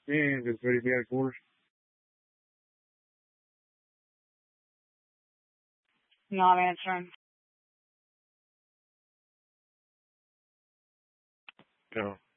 Man, just ready to be out of quarters. Not answering. Go.